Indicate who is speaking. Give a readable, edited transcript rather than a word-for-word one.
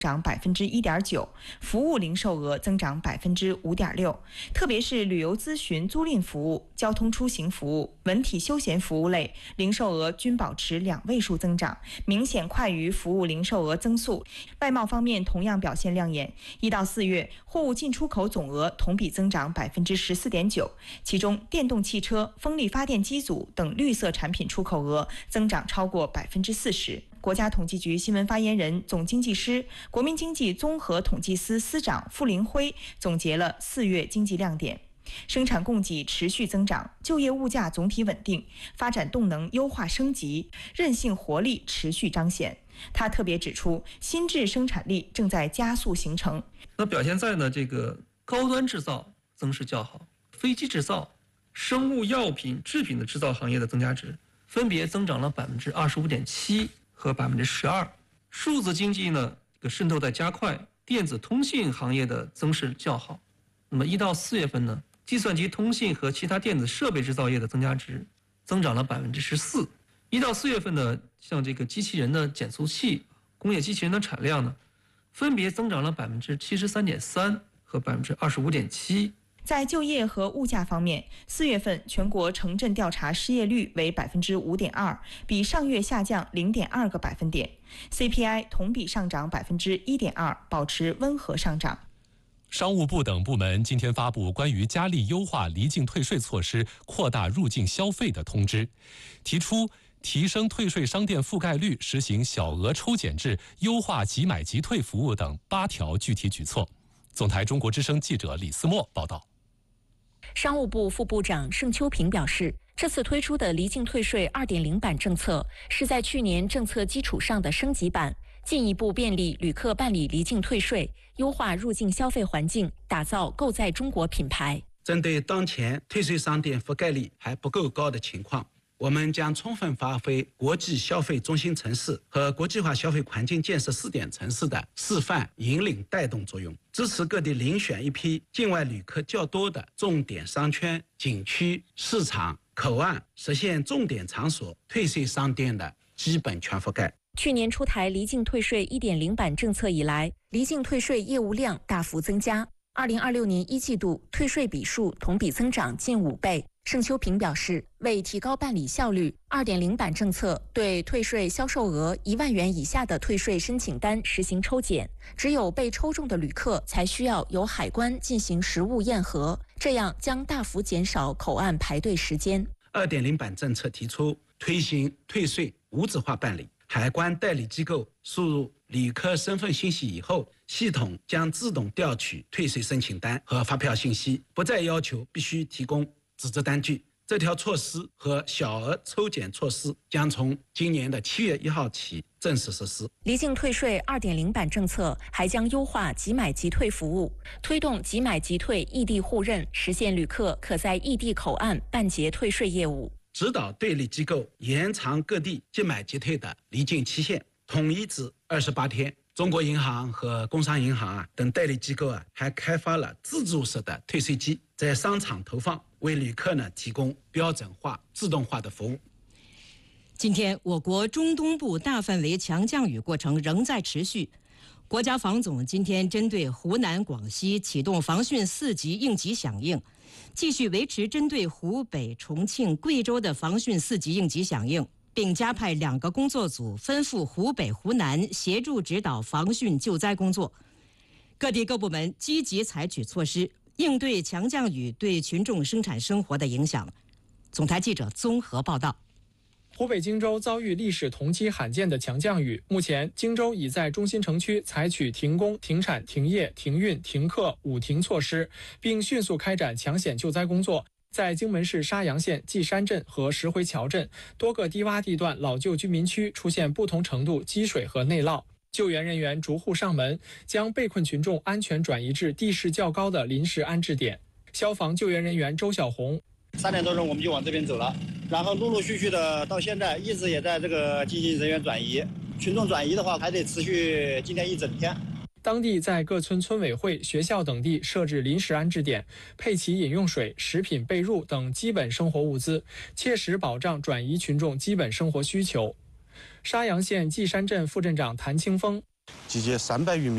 Speaker 1: 涨1.9%，服务零售额增长5.6%。特别是旅游咨询、租赁服务、交通出行服务、文体休闲服务类零售额均保持2位数增长，明显快于服务零售额增速。外贸方面同样表现亮眼，1到4月货物进出口总额同比增长14.9%，其中电动汽车、风力发电机组等绿色产品出口额增长超过40%。国家统计局新闻发言人、总经济师、国民经济综合统计司司长傅林辉总结了4月经济亮点：生产供给持续增长，就业物价总体稳定，发展动能优化升级，韧性活力持续彰显。他特别指出，新质生产力正在加速形成。
Speaker 2: 那表现在呢这个高端制造增势较好，飞机制造、生物药品制品的制造行业的增加值分别增长了25.7%和12%。数字经济呢渗透在加快，电子通信行业的增势较好。那么1到4月份呢，计算机通信和其他电子设备制造业的增加值增长了14%。1到4月份呢，像这个机器人的减速器、工业机器人的产量呢，分别增长了73.3%和25.7%。
Speaker 1: 在就业和物价方面，4月份全国城镇调查失业率为5.2%，比上月下降0.2个百分点。CPI 同比上涨1.2%，保持温和上涨。
Speaker 3: 商务部等部门今天发布关于加力优化离境退税措施、扩大入境消费的通知，提出提升退税商店覆盖率、实行小额抽检制、优化即买即退服务等8条具体举措。总台中国之声记者李思墨报道。
Speaker 4: 商务部副部长盛秋平表示，这次推出的离境退税 2.0 版政策是在去年政策基础上的升级版，进一步便利旅客办理离境退税，优化入境消费环境，打造购在中国品牌。
Speaker 5: 针对当前退税商店覆盖率还不够高的情况，我们将充分发挥国际消费中心城市和国际化消费环境建设试点城市的示范引领带动作用，支持各地遴选一批境外旅客较多的重点商圈、景区、市场、口岸，实现重点场所退税商店的基本全覆盖。
Speaker 4: 去年出台离境退税 1.0 版政策以来，离境退税业务量大幅增加。2026年1季度退税笔数同比增长近5倍。盛秋平表示，为提高办理效率 ,2.0 版政策对退税销售额1万元以下的退税申请单实行抽检，只有被抽中的旅客才需要由海关进行实物验核，这样将大幅减少口岸排队时间。
Speaker 5: 2.0 版政策提出推行退税无纸化办理，海关代理机构输入旅客身份信息以后，系统将自动调取退税申请单和发票信息，不再要求必须提供纸质单据。这条措施和小额抽检措施将从今年的7月1号起正式实施。
Speaker 4: 离境退税 2.0 版政策还将优化即买即退服务，推动即买即退异地互认，实现旅客可在异地口岸办结退税业务。
Speaker 5: 指导对立机构延长各地即买即退的离境期限，统一至28天。中国银行和工商银行等代理机构还开发了自助式的退税机，在商场投放，为旅客提供标准化、自动化的服务。
Speaker 6: 今天，我国中东部大范围强降雨过程仍在持续。国家防总今天针对湖南、广西启动防汛4级应急响应，继续维持针对湖北、重庆、贵州的防汛4级应急响应，并加派2个工作组分赴湖北、湖南协助指导防汛救灾工作。各地各部门积极采取措施，应对强降雨对群众生产生活的影响。总台记者综合报道。
Speaker 7: 湖北荆州遭遇历史同期罕见的强降雨，目前荆州已在中心城区采取停工、停产、停业、停运、停课5停措施，并迅速开展抢险救灾工作。在荆门市沙洋县稷山镇和石回桥镇多个低洼地段老旧居民区出现不同程度积水和内涝，救援人员逐户上门，将被困群众安全转移至地势较高的临时安置点。消防救援人员周小红
Speaker 8: 3点多钟我们就往这边走了，然后陆陆续续的到现在一直也在这个进行人员转移，群众转移的话还得持续今天一整天。
Speaker 7: 当地在各村村委会、学校等地设置临时安置点，配齐饮用水、食品、被褥等基本生活物资，切实保障转移群众基本生活需求。沙洋县稷山镇副镇长谭清峰
Speaker 9: 集结300余名